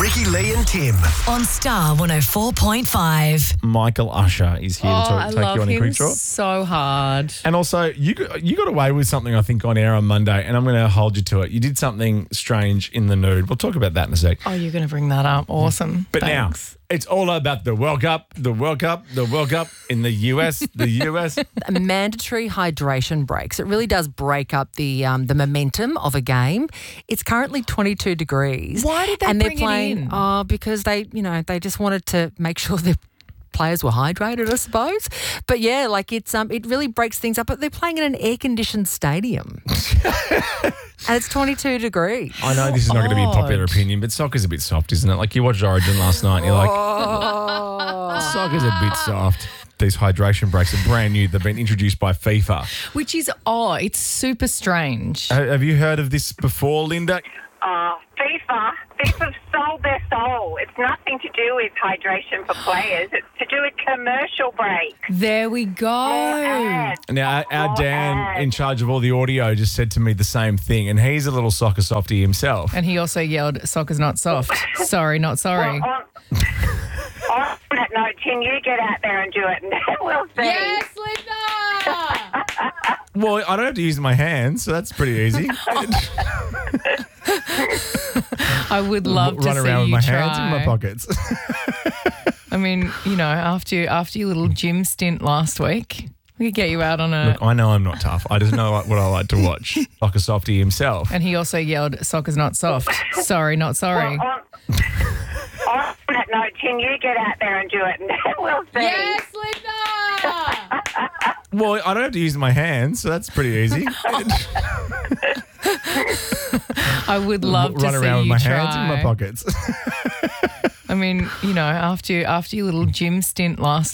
Ricky, Lee and Tim. On Star 104.5. Michael Usher is here to take you on a quick tour. So hard. And also, you got away with something, I think, on air on Monday, and I'm going to hold you to it. You did something strange in the nude. We'll talk about that in a sec. Oh, you're going to bring that up. Awesome. But Thanks. now, it's all about the World Cup in the US, Mandatory hydration breaks. It really does break up the momentum of a game. It's currently 22 degrees. Why did they and they're bring it playing, in? Oh, because they just wanted to make sure their players were hydrated, I suppose. But yeah, it really breaks things up. But they're playing in an air-conditioned stadium. And it's 22 degrees. I know this is not going to be a popular opinion, but soccer's a bit soft, isn't it? Like you watched Origin last night and you're like, soccer's a bit soft. These hydration breaks are brand new. They've been introduced by FIFA. Which is it's super strange. Have you heard of this before, Linda? FIFA's sold their soul. It's nothing to do with hydration for players. It's to do with commercial breaks. There we go. Now, our Dan, in charge of all the audio, just said to me the same thing, and he's a little soccer softy himself. And he also yelled, soccer's not soft. Sorry, not sorry. On that note, Tim, you get out there and do it, and we'll see. Yes, Linda! Well, I don't have to use my hands, so that's pretty easy. I would love to run see around with you my try. hands in my pockets. I mean, after your little gym stint last week, we could get you out on a... Look, I know I'm not tough. I just know what I like to watch. Like a softy himself. And he also yelled, soccer's not soft. Sorry, not sorry. On that note, Tim, you get out there and do it, and we'll see. Yes, Linda! Well, I don't have to use my hands, so that's pretty easy. I would love to run see around with you my try. hands in my pockets. I mean, after your little gym stint last